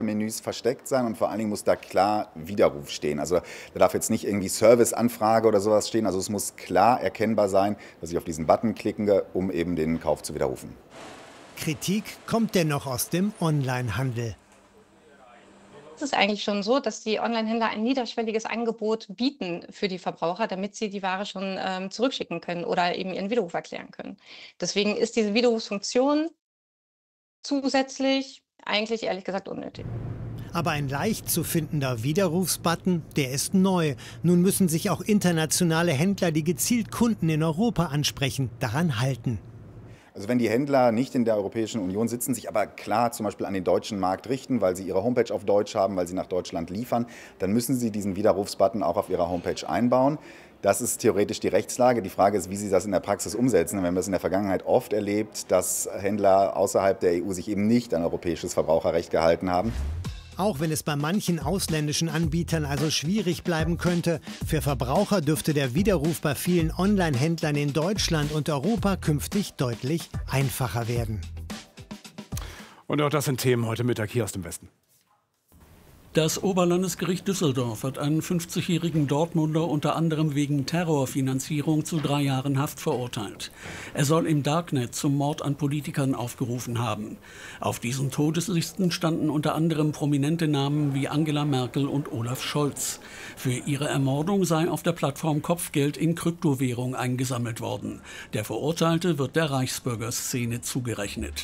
Menüs versteckt sein und vor allen Dingen muss da klar Widerruf stehen. Also da darf jetzt nicht irgendwie Serviceanfrage oder sowas stehen. Also es muss klar erkennbar sein, dass ich auf diesen Button klicke, um eben den Kauf zu widerrufen. Kritik kommt dennoch aus dem Onlinehandel. Es ist eigentlich schon so, dass die Onlinehändler ein niederschwelliges Angebot bieten für die Verbraucher, damit sie die Ware schon zurückschicken können oder eben ihren Widerruf erklären können. Deswegen ist diese Widerrufsfunktion zusätzlich eigentlich ehrlich gesagt unnötig. Aber ein leicht zu findender Widerrufsbutton, der ist neu. Nun müssen sich auch internationale Händler, die gezielt Kunden in Europa ansprechen, daran halten. Also wenn die Händler nicht in der Europäischen Union sitzen, sich aber klar zum Beispiel an den deutschen Markt richten, weil sie ihre Homepage auf Deutsch haben, weil sie nach Deutschland liefern, dann müssen sie diesen Widerrufsbutton auch auf ihrer Homepage einbauen. Das ist theoretisch die Rechtslage. Die Frage ist, wie sie das in der Praxis umsetzen. Wir haben das in der Vergangenheit oft erlebt, dass Händler außerhalb der EU sich eben nicht an europäisches Verbraucherrecht gehalten haben. Auch wenn es bei manchen ausländischen Anbietern also schwierig bleiben könnte, für Verbraucher dürfte der Widerruf bei vielen Online-Händlern in Deutschland und Europa künftig deutlich einfacher werden. Und auch das sind Themen heute Mittag hier aus dem Westen. Das Oberlandesgericht Düsseldorf hat einen 50-jährigen Dortmunder unter anderem wegen Terrorfinanzierung zu 3 Jahren Haft verurteilt. Er soll im Darknet zum Mord an Politikern aufgerufen haben. Auf diesen Todeslisten standen unter anderem prominente Namen wie Angela Merkel und Olaf Scholz. Für ihre Ermordung sei auf der Plattform Kopfgeld in Kryptowährung eingesammelt worden. Der Verurteilte wird der Reichsbürgerszene zugerechnet.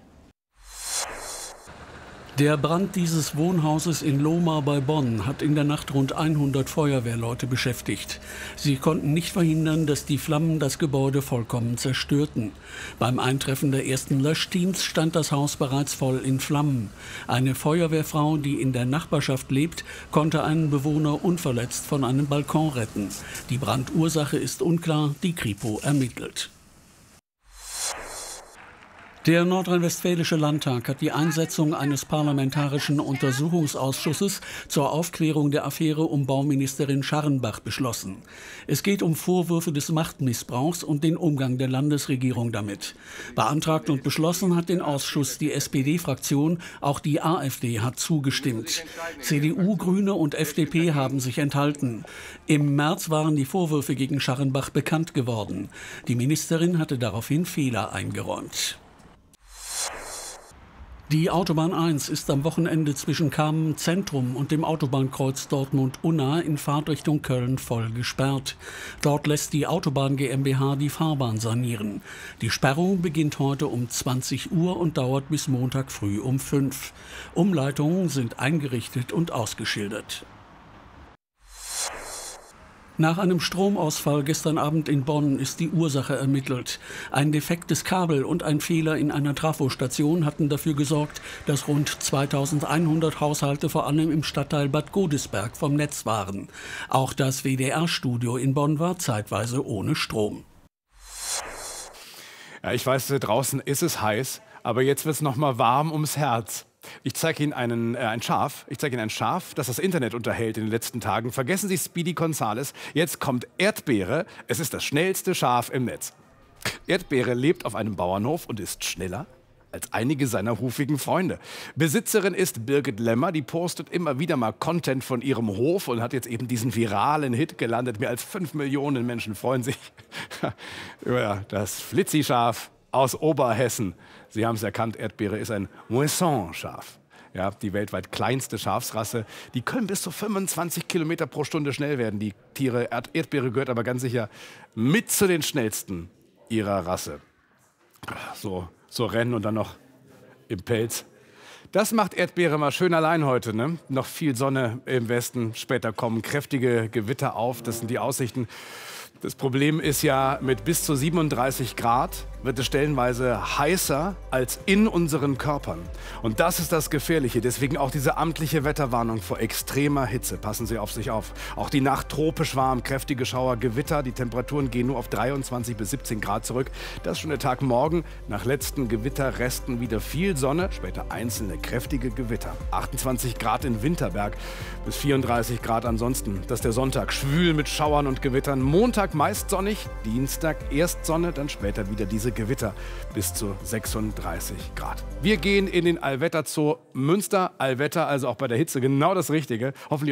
Der Brand dieses Wohnhauses in Lohmar bei Bonn hat in der Nacht rund 100 Feuerwehrleute beschäftigt. Sie konnten nicht verhindern, dass die Flammen das Gebäude vollkommen zerstörten. Beim Eintreffen der ersten Löschteams stand das Haus bereits voll in Flammen. Eine Feuerwehrfrau, die in der Nachbarschaft lebt, konnte einen Bewohner unverletzt von einem Balkon retten. Die Brandursache ist unklar, die Kripo ermittelt. Der Nordrhein-Westfälische Landtag hat die Einsetzung eines parlamentarischen Untersuchungsausschusses zur Aufklärung der Affäre um Bauministerin Scharrenbach beschlossen. Es geht um Vorwürfe des Machtmissbrauchs und den Umgang der Landesregierung damit. Beantragt und beschlossen hat den Ausschuss die SPD-Fraktion, auch die AfD hat zugestimmt. CDU, Grüne und FDP haben sich enthalten. Im März waren die Vorwürfe gegen Scharrenbach bekannt geworden. Die Ministerin hatte daraufhin Fehler eingeräumt. Die Autobahn 1 ist am Wochenende zwischen Kamen Zentrum und dem Autobahnkreuz Dortmund-Unna in Fahrtrichtung Köln voll gesperrt. Dort lässt die Autobahn GmbH die Fahrbahn sanieren. Die Sperrung beginnt heute um 20 Uhr und dauert bis Montag früh um 5. Umleitungen sind eingerichtet und ausgeschildert. Nach einem Stromausfall gestern Abend in Bonn ist die Ursache ermittelt. Ein defektes Kabel und ein Fehler in einer Trafostation hatten dafür gesorgt, dass rund 2100 Haushalte vor allem im Stadtteil Bad Godesberg vom Netz waren. Auch das WDR-Studio in Bonn war zeitweise ohne Strom. Ja, ich weiß, draußen ist es heiß, aber jetzt wird es noch mal warm ums Herz. Ich zeige Ihnen ein Schaf, das das Internet unterhält in den letzten Tagen. Vergessen Sie Speedy Gonzales. Jetzt kommt Erdbeere. Es ist das schnellste Schaf im Netz. Erdbeere lebt auf einem Bauernhof und ist schneller als einige seiner hufigen Freunde. Besitzerin ist Birgit Lemmer, die postet immer wieder mal Content von ihrem Hof und hat jetzt eben diesen viralen Hit gelandet. Mehr als 5 Millionen Menschen freuen sich über das Flitzi-Schaf aus Oberhessen. Sie haben es erkannt, Erdbeere ist ein Moisson-Schaf. Ja, die weltweit kleinste Schafsrasse. Die können bis zu 25 Kilometer pro Stunde schnell werden, die Tiere. Erdbeere gehört aber ganz sicher mit zu den schnellsten ihrer Rasse. So rennen und dann noch im Pelz. Das macht Erdbeere mal schön allein heute, ne? Noch viel Sonne im Westen. Später kommen kräftige Gewitter auf. Das sind die Aussichten. Das Problem ist ja, mit bis zu 37 Grad wird es stellenweise heißer als in unseren Körpern. Und das ist das Gefährliche. Deswegen auch diese amtliche Wetterwarnung vor extremer Hitze. Passen Sie auf sich auf. Auch die Nacht tropisch warm, kräftige Schauer, Gewitter. Die Temperaturen gehen nur auf 23 bis 17 Grad zurück. Das ist schon der Tag morgen. Nach letzten Gewitterresten wieder viel Sonne, später einzelne kräftige Gewitter. 28 Grad in Winterberg bis 34 Grad ansonsten. Das ist der Sonntag. Schwül mit Schauern und Gewittern. Montag meist sonnig, Dienstag erst Sonne, dann später wieder diese Gewitter bis zu 36 Grad. Wir gehen in den Allwetterzoo Münster. Allwetter, also auch bei der Hitze genau das Richtige. Hoffentlich